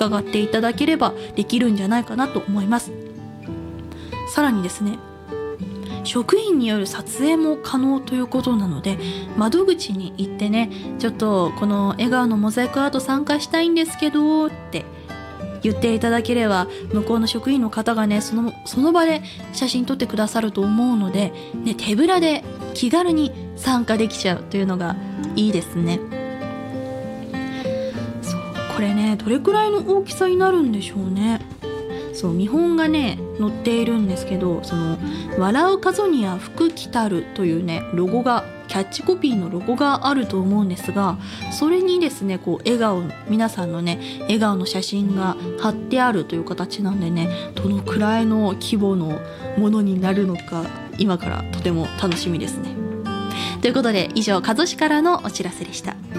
伺っていただければできるんじゃないかなと思います。さらにですね、職員による撮影も可能ということなので、窓口に行ってね、ちょっとこの笑顔のモザイクアート参加したいんですけどって言っていただければ、向こうの職員の方がね、その場で写真撮ってくださると思うので、ね、手ぶらで気軽に参加できちゃうというのがいいですね。そう、これね、どれくらいの大きさになるんでしょうね。そう、見本がね載っているんですけど、その笑う数には福来たるというねロゴが、キャッチコピーのロゴがあると思うんですが、それにですねこう皆さんのね笑顔の写真が貼ってあるという形なんでね、どのくらいの規模のものになるのか今からとても楽しみですね。ということで以上、加須市からのお知らせでした。